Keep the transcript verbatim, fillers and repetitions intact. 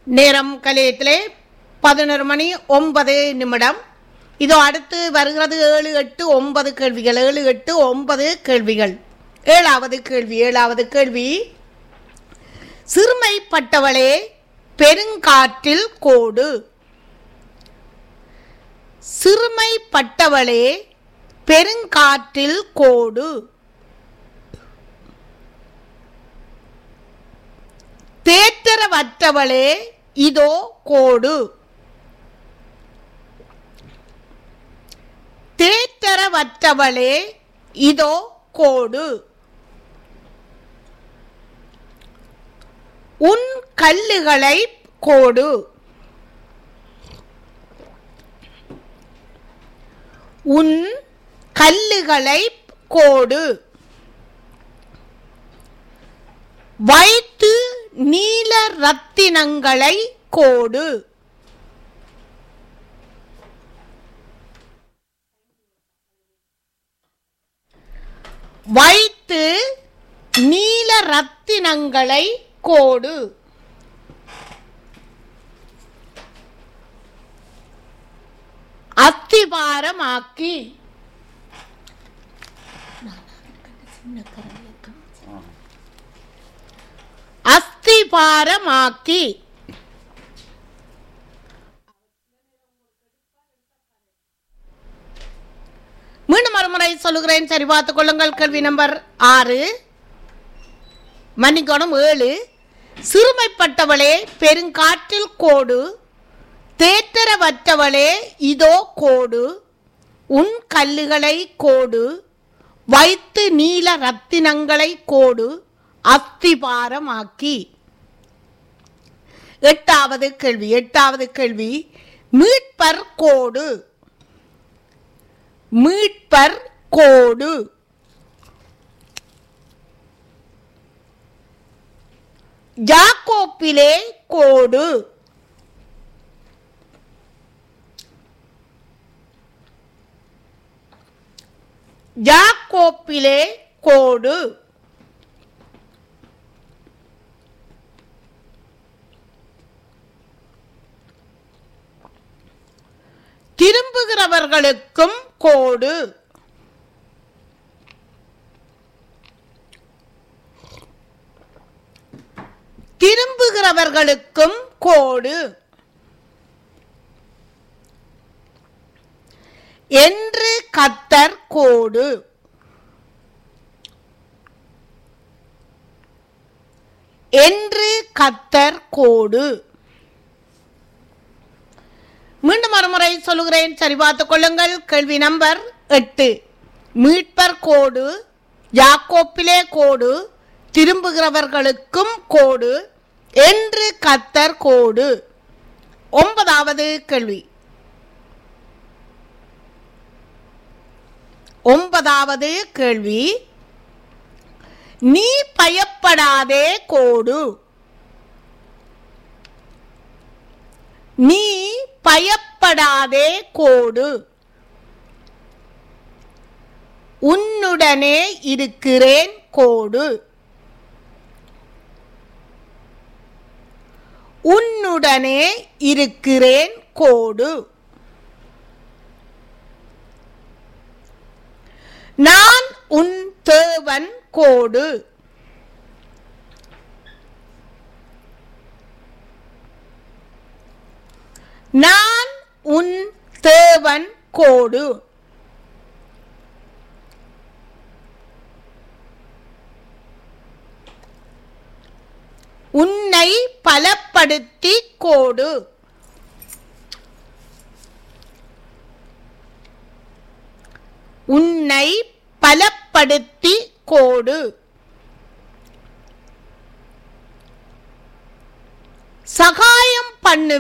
நேரம் கலையத்திலே பதினொரு மணி ஒன்பது நிமிடம். இதோ அடுத்து வருகிறது ஏழு எட்டு ஒன்பது கேள்விகள். ஏழு எட்டு ஒன்பது கேள்விகள். ஏழாவது கேள்வி ஏழாவது கேள்வி சிறுமைப்பட்டவளே பெருங்காற்றில் கோடு. சிறுமைப்பட்டவளே பெருங்காற்றில் கோடு. தேற்றரவற்றவளே இதோ கோடு. தேற்றரவற்றவளே இதோ கோடு. உன் கல்லுகளை கோடு. உன் கல்லுகளை கோடு. வைத்து நீல ரத்தினங்களை கோடு. வைத்து நீல ரத்தினங்களை கோடு. அஸ்திபாரமாக்கி. அஸ்திபாரமாக்கி. மீண்டும் மறுமுறை சொல்லுகிறேன், சரி பார்த்துக் கொள்ளுங்கள். கேள்வி நம்பர் ஆறு, மன்னிக்கணும் ஏழு. சிறுமைப்பட்டவளே பெருங்காற்றில் கோடு. தேற்றரவற்றவளே இதோ கோடு. உன் கல்லுகளை கோடு. வைத்து நீல ரத்தினங்களை கோடு. அஸ்திபாரமாக்கி. எட்டாவது கேள்வி எட்டாவது கேள்வி மீட்பர் கோடு. மீட்பர் கோடு. யாக்கோப்பிலே கோடு. யாக்கோப்பிலே கோடு. திரும்புகிறவர்களுக்கும் கோடு. திரும்புகிறவர்களுக்கும் கோடு. என்று கத்தர் கோடு. என்று கத்தர் கோடு. மீண்டும் மறுமுறை சொல்லுகிறேன், சரி பார்த்துக் கொள்ளுங்கள். கேள்வி நம்பர் எட்டு. மீட்பர் கோடு. யாக்கோப்பிலே கோடு. திரும்புகிறவர்களுக்கும் கோடு. என்று கத்தர் கோடு. ஒன்பதாவது கேள்வி ஒன்பதாவது கேள்வி நீ பயப்படாதே கோடு. நீ பயப்படாதே கோடு. உன்னுடனே இருக்கிறேன் கோடு. உன்னுடனே இருக்கிறேன் கோடு. நான் உன் தேவன் கோடு. நான் உன் தேவன் கோடு. உன்னை பலப்படுத்தி கோடு. உன்னை பலப்படுத்தி கோடு. சகாயம் பண்ணு